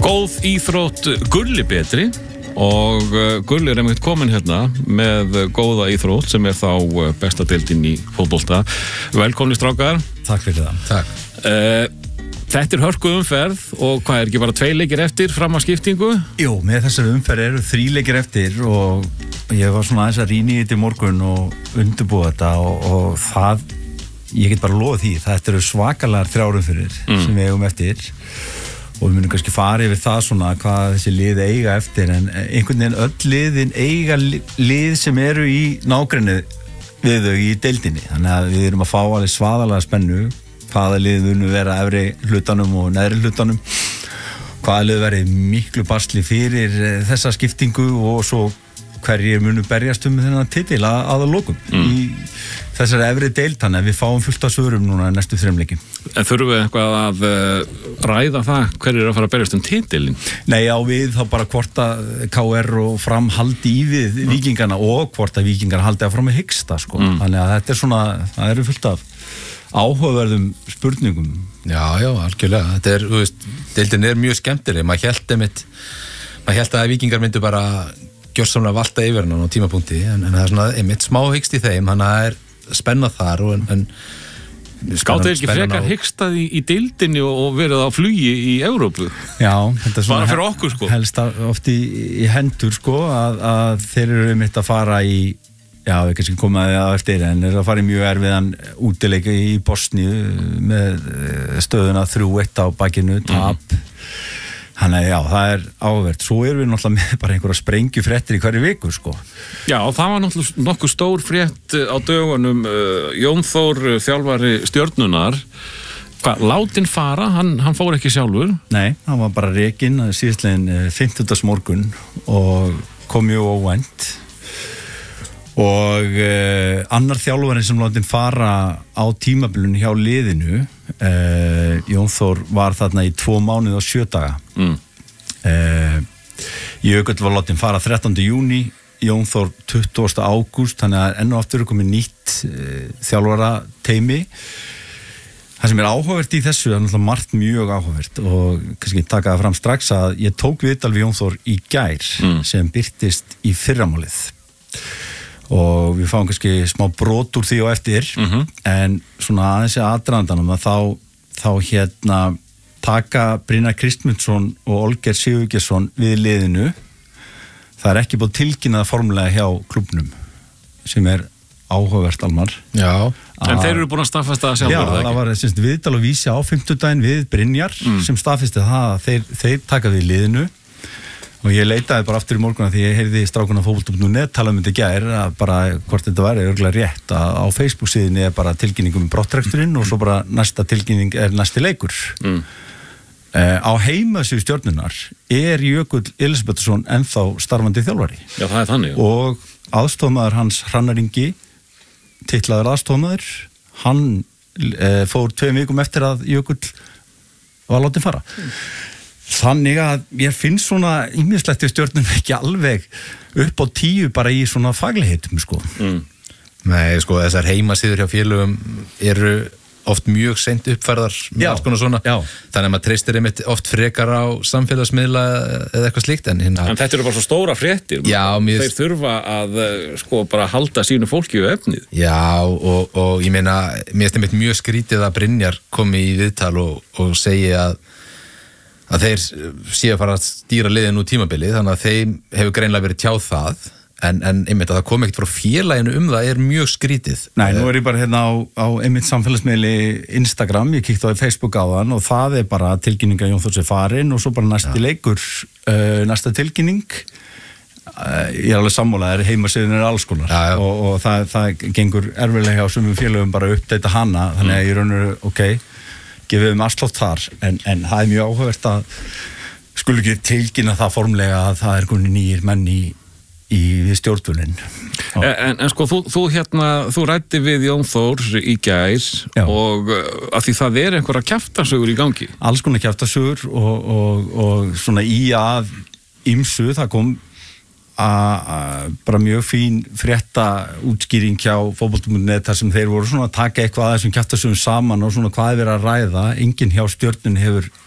Góð íþrótt Gulli betri og Gulli einmitt komin hérna með góða íþrótt sem þá besta deildin í fótbolta. Velkomni strákar. Takk fyrir það. Takk. Þetta hörku umferð og hvað ekki bara 2 leikir eftir fram að skiptingu? Jú, með þessari umferð eru 3 leikir eftir og ég var svona aðeins að rýna í þetta í morgun og undirbúa þetta og það, ég get bara lofa því, þetta eru svakalegar 3 umferðir sem við eigum eftir. Og við munum kannski fara yfir það svona hvað þessi lið eiga eftir en einhvern veginn öll liðin eiga lið sem eru í nágrenni við þau í deildinni þannig að við erum að fá alveg svaðalega spennu hvaða lið munu vera efri hlutanum og neðri hlutanum hvaða lið veri miklu basli fyrir þessa skiptingu og svo hverjir munu berjast þennan titil að lokum í þessari efri deild þannig að við fáum fullt af svörum núna næstu 3 leiki. En þurfum við eitthvað að ræða það hverjir að fara að berjast titilin? Nei, á við þá bara hvort að KR og Fram haldi í við Víkingana og hvort að Víkingar haldi að fram með Hiksta sko. Þannig að þetta svona, það eru fullt af áhugaverðum spurningum. Já, algjörlega. Þetta þú veist, deildin mjög skemmtileg. Maður hélt að Víkingar myndu bara gjörsamlega valta yfir hann á tímapunkti en það svona einmitt smá hikst í þeim þannig að það spennað þar en Skáttu ekki frekar hikstað í deildinni og verið á flugi í Evrópu? Já, þetta er svona bara fyrir okkur sko. Helst oft í hendur sko að þeir eru einmitt að fara í við kannski komaði að eftir en eru að fara í mjög erfiðan útileik í Bosníu með stöðuna 3-1 á bakinu, tap Þannig að það áhugavert. Svo erum við náttúrulega með bara einhverja sprengjufréttir í hverju viku, sko. Já, og það var náttúrulega nokkuð stór frétt á dögunum. Jón Þór, þjálfari Stjörnunar, látinn fara, hann fór ekki sjálfur? Nei, hann var bara rekinn síðastlegin 50. morgun og kom mjög óvænt. Og annar þjálfarinn sem látinn fara á tímabilinu hjá liðinu Jón Þór var þarna í 2 mánuði og 7 daga Jökull var látinn fara 13. júní Jón Þór 20. ágúst þannig að enn og aftur komið nýtt þjálfara teimi það sem áhugavert í þessu er náttúrulega margt mjög áhugavert og kannski taka það fram strax að ég tók viðtal við Jón Þór í gær sem birtist í fyrramálið og við fáum kannski smá brot úr því og eftir en svona aðeins í aðdragandanum að þá taka Brynjar Kristmundsson og Olgeir Sigurgeirsson við liðinu það ekki búið tilkynnað formulega hjá klúbbnum sem áhugavert Almar en þeir eru búin að staðfesta það sjálfur það var viðtal og vísi á 50. daginn við Brynjar sem staðfesti það að þeir taka við liðinu og ég leitaði bara aftur í morgun því ég heyrði strákuna fótbolta.net tala þetta gær að bara hvort þetta væri örugglega rétt að á Facebook síðunni bara tilkynningum brottreksturinn og svo bara næsta tilkynning næsti leikur á heimasíðu Stjörnunar Jökull Elísabetsson ennþá starfandi þjálfari Já, það þannig og aðstofmaður hans Hrannar Ingi titlaður aðstofmaður hann fór 2 vikum eftir að Jökull var látinn fara Þannig að ég finnst svona ýmislegt í Stjörnum ekki alveg upp á 10 bara í svona fagligheitum, sko. Nei, sko, þessar heimasíður hjá félögum eru oft mjög seint uppfærðar með alls konar svona. Þannig að maður treystir einmitt oft frekar á samfélagsmiðla eða eitthvað slíkt. En þetta eru bara svo stóra fréttir. Já, þeir þurfa að sko bara halda sínu fólki á efnið. Já, og ég meina, mér finnst einmitt mjög skrítið að Brynjar komi í viðtal og segi að þeir séu að fara að stýra liðinu úr tímabili þannig að þeim hefur greinlega verið tjáð það en einmitt að það kom ekkert frá félaginu það mjög skrítið. Nei, nú ég bara hérna á einmitt samfélagsmiðli Instagram, ég kíkti á Facebook á þann og það bara tilkynning að Jón Þór sé farinn og svo bara næsti leikur næsta tilkynning ég alveg sammála, heimasíðun alls konar og það gengur erfiðlega hjá sumum félögum bara að uppdata hana þannig að ég raunur, gefið afslátt þar, en það mjög áhugavert að skulu ekki tilkynna það formlega að það einhverjum nýjir menn í stjórnvölinn. En sko, þú ræddi við Jón Þór í gær og að því það einhverja kjaftasögur í gangi. Alls konar kjaftasögur og svona í að ýmsu, það kom bara mjög fín frétta útskýring hjá fótbolta.net þar sem þeir voru svona að taka eitthvað að þessum kjaftasögum saman og svona hvað verið að ræða enginn hjá Stjörnunni hefur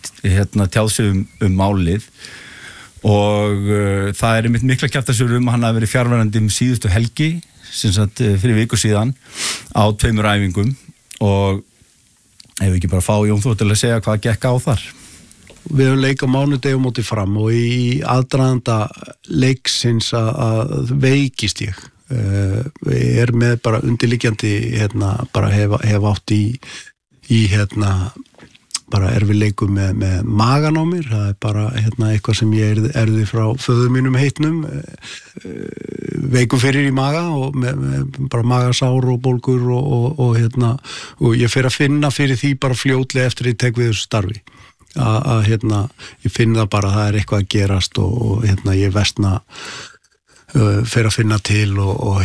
tjáð sig málið og það einmitt mikla kjaftasögur hann hafi verið fjarverandi síðustu helgi sem sagt fyrir viku síðan á 2 æfingum og ef við ekki bara fá Jón Þór til að segja hvað gekk á þar. Við höfum leik á mánudegi Móti Fram og í aðdraganda leiksins að veikist ég. Með bara undirliggjandi bara hef átt í bara erfiðleikum með magan á mér. Það bara eitthvað sem ég erði frá föður mínum heitnum, veikum fyrir í maga og með bara magasár og bólgur og ég fer að finna fyrir því bara fljótlega eftir ég tek við þessu starfi. Að ég finn það bara að það eitthvað að gerast og ég versna fer að finna til og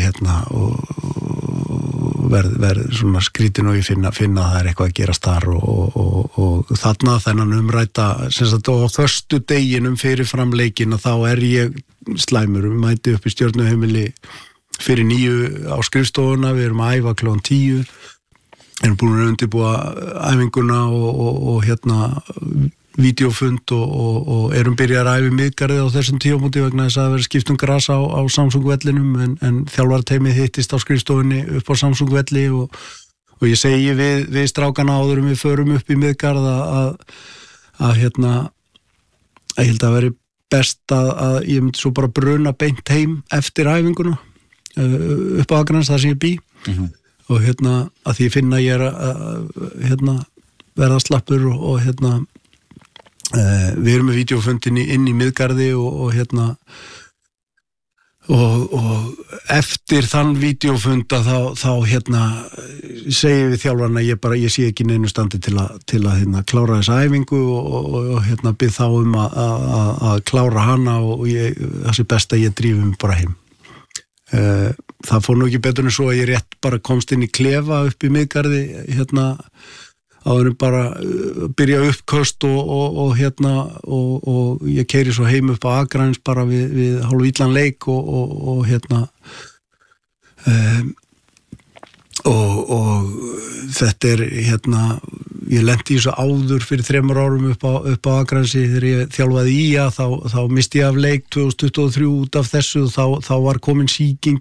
verð svona skrítin og ég finna að það eitthvað að gerast þar og þarna þennan umræta sem sagt á föstu deginum fyrir framleikin og þá ég slæmur, mæti upp í Stjörnuheimili fyrir 9 á skrifstofuna, við erum að æfa kl. 10 erum búin að undirbúa æfinguna og vídeófund og erum byrjað að æfa miðgarðið á þessum tímamóti vegna þess að vera skipt gras á Samsung-vellinum en þjálfarteymið hittist á skrifstofunni upp á Samsung-velli og ég segi við strákana áður við förum upp í miðgarð að ég held að veri best að ég myndi svo bara bruna beint heim eftir æfinguna upp á Akranesi þar sem ég bý og að því ég finna að ég að verða slappur og við erum með vídeófundin inn í miðgarði og eftir þann vídeófunda þá segi við þjálfarna ég sé ekki neinu standi til að klára þessa æfingu og bið þá að klára hana og það sé best að ég drífum bara heim. Það fór nú ekki betur en svo að ég rétt bara komst inn í klefa upp í miðgarði áður bara byrja uppköst og ég keyri svo heim upp á Akranesi bara við hálf illan leik og þetta ég lenti í þessu áður fyrir 3 árum upp á Akranesi þegar ég þjálfaði þá misti ég af leik 2023 út af þessu þá var komin sýking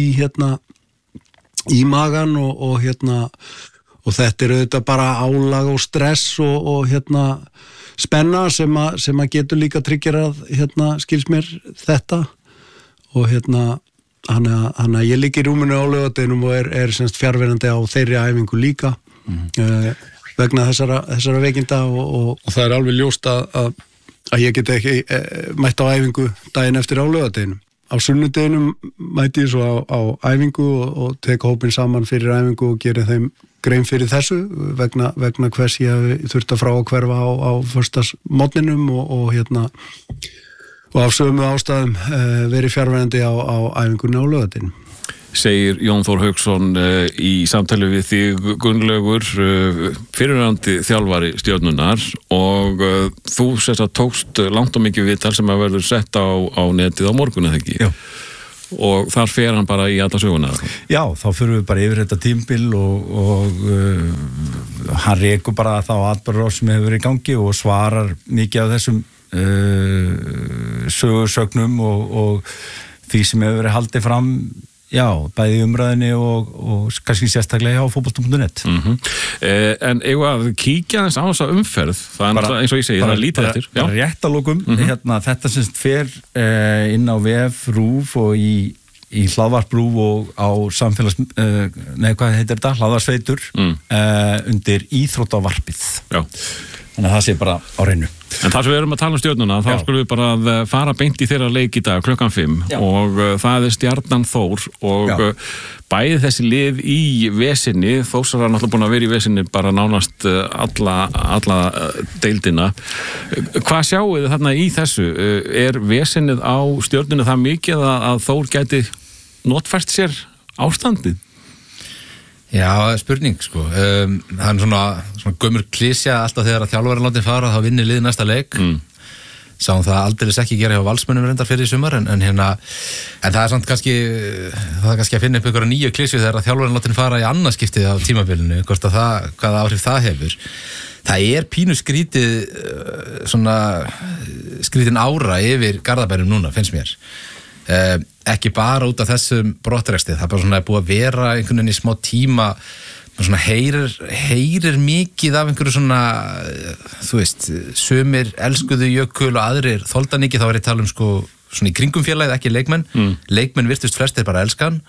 í magan og þetta auðvitað bara álag og stress og spenna sem að getur líka triggerað skils mér þetta og þannig að ég ligg í rúminu á laugardeginum og er semst fjarverandi á þeirri æfingu líka vegna þessara veikinda og það er alveg ljóst að ég get ekki mætt á æfingu daginn eftir á laugardeginum. Á sunnudeginum mæti ég svo á æfingu og tek hópinn saman fyrir æfingu og geri þeim grein fyrir þessu vegna hvers ég þurfti að frá að hverfa á föstudagsmorgninum og af sömu ástæðum verið fjarverandi á æfingunni á laugardeginum. Segir Jón Þór Hauksson í samtali við þig Gunnlaugur, fyrirverandi þjálfari Stjörnunnar og þú tókst langt og mikið viðtal sem að verður sett á netið á morgun eða ekki? Já. Og þar fer hann bara í alla söguna? Já, þá fyrir við bara yfir þetta tímabil og hann rekur bara þá atburðarás sem hefur verið í gangi og svarar mikið af þessum sögursögnum og því sem hefur verið haldið fram bæði umræðinni og kannski sérstaklega á fótbolta.net. En eigum að kíkja þess á þessa umferð, það er eins og ég segi, það er lítið eftir. Bara rétt að lokum, þetta sem fer inn á VF RÚV og í hlaðvarp RÚV og á hvað heitir þetta? Hlaðvarsveitur undir íþróttavarpið. Já. Þannig að það sé bara á reynu. En það sem við erum að tala um Stjörnuna, þá skulum við bara fara beint í þeirra leik í dag, 5:00 og það er Stjarnan Þór og bæði þessi lið í vesinni, Þórsar er náttúrulega búin að vera í vesinni bara nánast alla deildina. Hvað sjáu þið þarna í þessu? Er vesinnið á Stjörnunni það mikið að Þór gæti notfært sér ástandið? Já, spurning sko. Það er svona gömur klísja alltaf þegar að þjálfarinn látin fara þá vinnur liðið næsta leik. Sáum það aldeilis ekki gera hjá Valsmönnum reyndar fyrir í sumar en það er samt kannski að finna upp einhverja nýju klísju þegar að þjálfarinn látin fara í annað skiptið á tímabilinu, hvaða áhrif það hefur. það pínu skrítið svona skrítin ára yfir Garðabænum núna, finnst mér ekki bara út af þessum brottreksti, það bara svona búið að vera einhvern veginn í smá tíma svona heyrir mikið af einhverju svona þú veist, sumir elskuðu Jökul og aðrir þoldan ekki, þá ég tala sko svona í kringum félagið, ekki leikmenn leikmenn virtust flestir bara elskan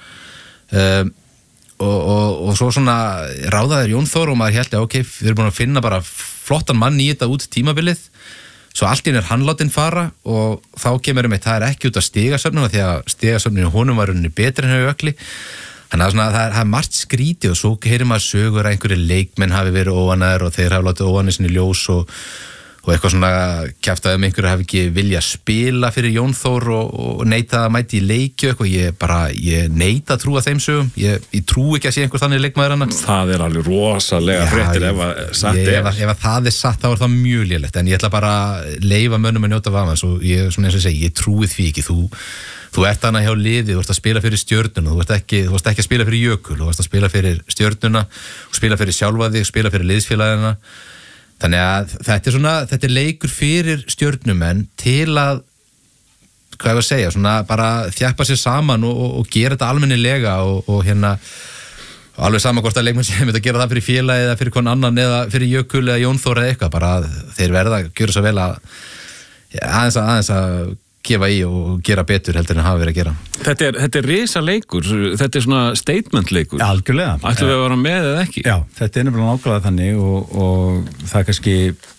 og svo svona ráðaður Jón Þór og maður held ok, við erum búin að finna bara flottan mann í þetta út tímabilið svo allt í einu hann látin fara og þá kemur það ekki út af stigasöfnuna því að stigasöfninu honum var rauninni betri en hjá Jökli þannig að það er margt skrítið og svo heyrir maður sögur að einhverju leikmenn hafi verið óanæður og þeir hafi látið óanæður sinni ljós og eitthvað svona kjaftaði einhverju hafi ekki vilja spila fyrir Jón Þór og neita að mæti í leikju eitthvað, ég neita að trúa þeim sögum, ég trú ekki að sé einhver þannig leikmaður hana. Það alveg rosalega fréttir ef það satt þá það mjög lélegt, en ég ætla bara að leyfa mönnum að njóta vafans og ég, svona eins og segi, ég trúi því ekki, þú ert hana hjá liði, þú ert að spila fyrir Stjörnuna, þú ert ekki að spila fyrir Jökul, þú ert að spila fyrir Stjörnuna, spila fyrir sjálfa þig, spila fyrir liðsfélagina. Þannig að þetta leikur fyrir stjörnumenn til að, hvað ég að segja, svona bara þjappa sér saman og gera þetta almennilega og hérna, alveg sama hvort að leikmenn sem þetta gera það fyrir félagi eða fyrir hvern annan eða fyrir Jökul eða Jón Þór eða eitthvað, bara þeir verða að gera svo vel að aðeins að gefa í og gera betur heldur en hafa verið að gera. Þetta risa leikur, þetta svona statement leikur. Algjörlega. Ætlum við að vera með eða ekki? Já, þetta nefnilega nákvæmlega þannig og það kannski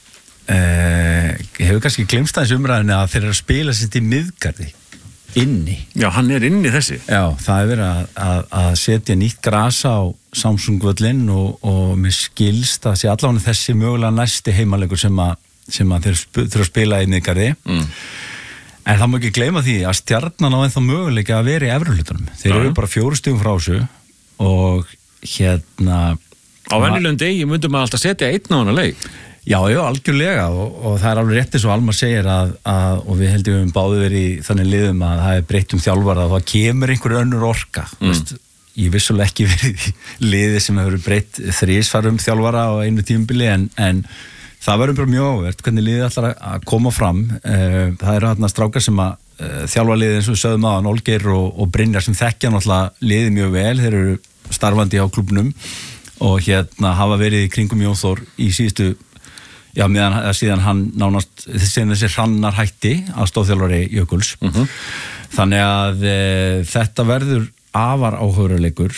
hefur kannski glemst aðeins umræðinu að þeir eru að spila sér til miðgarði inni. Já, hann inni þessi. Já, það verið að setja nýtt grasa á Samsung-völlinn og mér skilst að sé allavega þessi mögulega næsti heimaleikur sem að þeir þurfa að spila í miðgarði. En það má ekki gleyma því að Stjarnan á ennþá möguleika að vera í efri hlutunum. Þeir eru bara 4 stigum frá þessu og hérna... Á venjulegum degi myndum maður alltaf setja einn á hana leik. Já, algjörlega og það er alveg rétt eins og Almar segir og við heldum við báðu verið í þannig liðum að það er breytt þjálfara og það kemur einhver önnur orka. Ég vissulega ekki verið í liði sem hefur breytt 3 þjálfara á einu tímabili en það verður bara mjög ávert hvernig liðið ætlar að koma fram. Það eru þarna strákar sem að þjálfa liðið eins og við sögðum aðan, Olgeir og Brynjar sem þekkja náttúrulega liðið mjög vel. Þeir eru starfandi á klúbnum og hérna hafa verið í kringum Jón Þór í síðustu, síðan hann nánast, síðan þessi Hrannar hætti að stóðþjálfari Jökuls. Þannig að þetta verður afar áhugaleikur.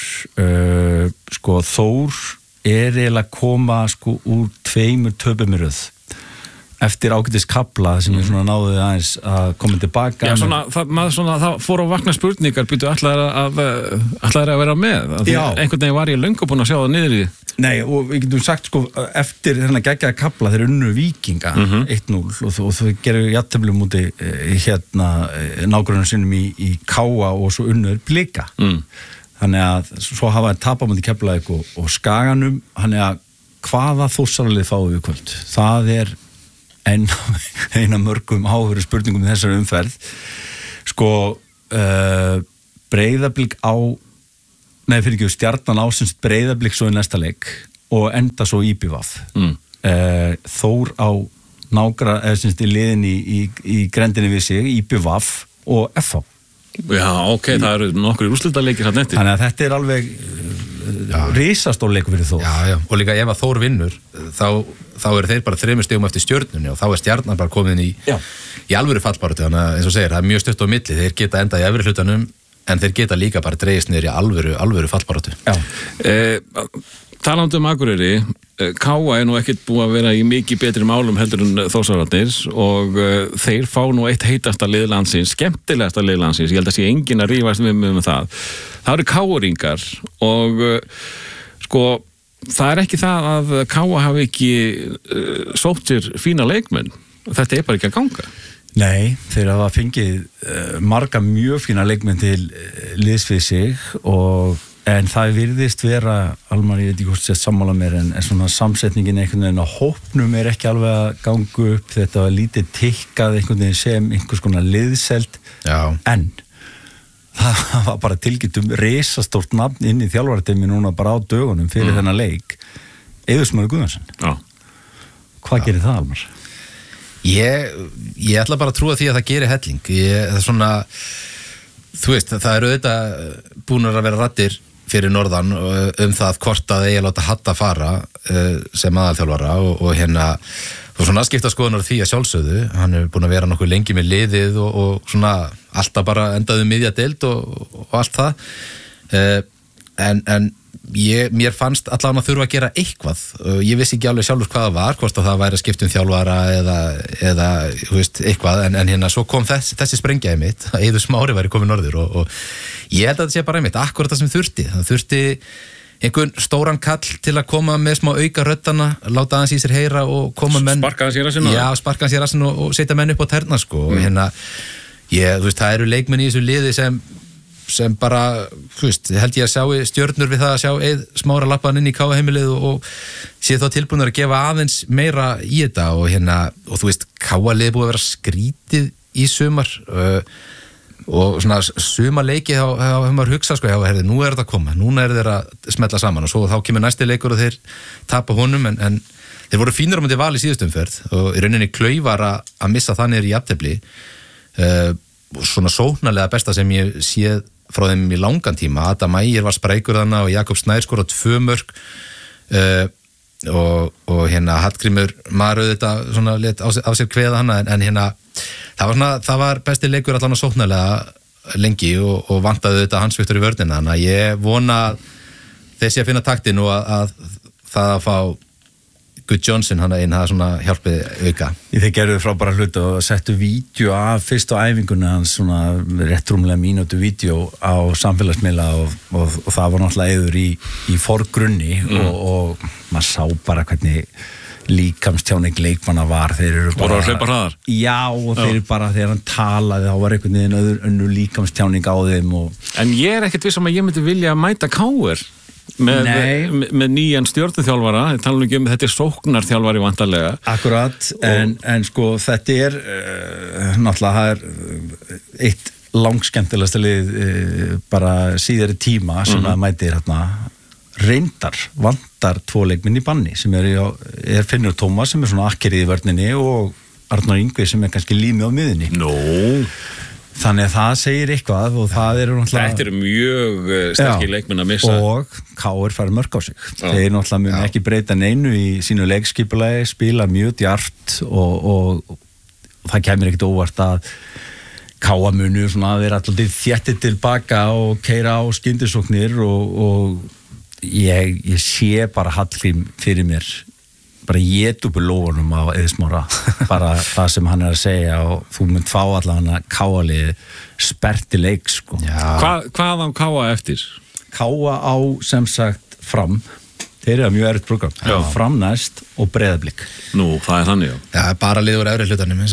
Sko Þór eiginlega að koma sko úr 2 töpum í röð eftir ágætis kafla sem við svona náðu aðeins að koma tilbaka. Já, það fór á vakna spurningar, ætlaði að vera með. Einhvern veginn var ég löngu búin að sjá það niður í. Nei, og við getum sagt sko, eftir þennan geggjaða kafla þeir unnu Víkinga 1-0 og þau gerðu jafntefli múti nágrunum sinnum í Káa og svo unnuður Blika. Þannig að svo hafa þeir tapað múti Keflavík og Skaganum, þannig að hvaða Þórsaralið fáum við kvöld? Það er eina mörgum áhugur spurningum í þessari umferð. Sko, Breiðablik Stjarnan ásins Breiðablik svo í næsta leik og enda svo IBVF. Þór á í liðin í grendinni við sig, IBVF og FH. Já, ok, það eru nokkur úrslitaleikir hann eftir. Þannig að þetta er alveg risastór leikur fyrir Þór. Já, og líka ef að Þór vinnur þá eru þeir bara 3 stigum eftir Stjörnunni og þá er Stjarnan bara komin í alvöru fallbaráttu, þannig að eins og segir, það er mjög stutt á milli, þeir geta endað í efri hlutanum en þeir geta líka bara dregist niður í alvöru fallbaráttu. Talandi Akureyri, Káa er nú ekkert búið að vera í mikið betri málum heldur en Þórsararnir og þeir fá nú eitt heitasta lið landsins, skemmtilegasta lið landsins, ég held að sé enginn að rífast með það. Það eru Káuringar og sko, það er ekki það að Káa hafi ekki sótt sér fína leikmenn, þetta er bara ekki að ganga. Nei, þeir hafa fengið marga mjög fína leikmenn til liðs fyrir sig en það virðist vera, Almar, ég veit ekki hvort sér sammála mér en svona samsetningin einhvern veginn á hópnum er ekki alveg að ganga upp, þetta var lítið tikkað einhvern veginn sem einhvers konar liðselt. En það var bara tilgjöndum risastórt nafn inn í þjálfarteimi núna bara á dögunum fyrir þennan leik, Eiður Smári Guðjónsson. Hvað gerir það, Almar? Ég ætla bara að trúa því að það gerir helling. Það er svona, þú veist, það eru auðvitað búnar að vera raddir fyrir norðan það hvort að eigi að láta Hatta fara sem aðalþjálfara og hérna og svona skipta skoðunar því að sjálfsögðu, hann er búin að vera nokkuð lengi með liðið og svona alltaf bara endaði miðja deild og allt það en mér fannst allavega að þurfa að gera eitthvað ég vissi ekki alveg sjálfur hvað það var hvort að það væri að skipta þjálfara eða þú veist, eitthvað en hérna svo kom þessi sprengja mitt að Eiður Smári væri komið norður og ég held að þetta sé bara mitt, akkurat það sem það þurfti einhvern stóran kall til að koma með smá auka röddana, láta hans í sér heyra og koma menn sparka hans í rassinu sparka hans í rassinu og setja menn upp á tærna sko og hérna, þú veist, það eru leikmenn í þessu liði sem bara, þú veist, held ég að sjá stjörnur við það að sjá Eið Smára lappaðan inn í K.A.-heimilið og sé þá tilbúinur að gefa aðeins meira í þetta og hérna, og þú veist, K.A.-liði búið að vera skrítið í sumar og svona suma leiki þá hefur maður hugsað sko, herði, nú er þetta að koma, núna er þeir að smetla saman og svo þá kemur næsti leikur og þeir tapa honum en þeir voru fínir á myndi val í síðustumferð og í rauninni klaufar að missa þannig í jafntefli svona sóknarlega besta sem ég séð frá þeim í langan tíma, Adam Ægir var sprækur þarna og Jakob Snær skora 2 mörk og hérna Hallgrímur Maru þetta svona lét á sér kveða hana en hérna það var besti leikur allan að sóknarlega lengi og vantaði þetta Hans Viktor í vörnina þannig að ég vona þessi að finna taktin og að það að fá Good Johnson hann einn hafa svona hjálpið auka. Þeir gerðu frábæra hluti og settu vídeo af fyrst á æfingunni hans svona rétt rúmlega mínútu vídeo á samfélagsmiðla og það var náttúrulega Eiður í forgrunni og maður sá bara hvernig líkamstjáning leikmanna var þeir eru bara að hlaupa hraðar já og þeir eru bara þegar hann talaði þá var einhvern veginn önnur líkamstjáning á þeim en ég er ekkert viss að ég myndi vilja mæta KR með nýjan stjórnuþjálfara ég tala ekki þetta er sóknarþjálfari vantarlega akkurat en sko þetta er náttúrulega það er eitt langskemmtilegasta lið bara síðari tíma sem að mætir hérna reyndar vantar 2 leikmenn í banni sem er Finnur Tómas sem er svona akkerið í vörninni og Arnar Yngvi sem er kannski límið á miðunni þannig að það segir eitthvað og það eru náttúrulega þetta eru mjög sterkir leikmenn að missa og KR fara mörg á sig þeir náttúrulega mun ekki breyta neinu í sínu leikskipulagi, spila mjög djart og það kemur ekkert óvart að KR munu svona að vera alltaf þéttið tilbaka og keyra á skyndisóknir og ég sé bara Hallgrím fyrir mér bara ég upp lófunum á Eiður Smára bara það sem hann er að segja og þú mynd fá allavega KA-lið sperrt í leik sko. Hvað á KA eftir? KA á sem sagt Fram þeir eru mjög erfitt program Fram næst og Breiðablik Nú, það er þannig já, bara liður efri hlutanum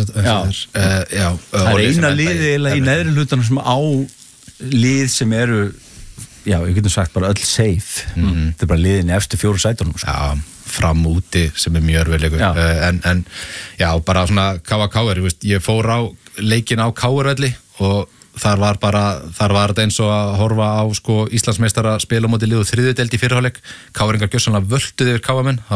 það er eina liði í neðri hlutanum sem á lið sem eru já, ég getum sagt bara öll safe þetta er bara liðin eftir 4 sætunum sko. Já, Fram úti sem er mjög örfiðleikur en já, bara svona KR, ég fór á leikin á KR-velli og þar var þetta eins og að horfa á sko Íslandsmeistara spila á móti liðu 3. deild í fyrrháleik KR-ingar gjörsamlega völtuðu yfir KR-menn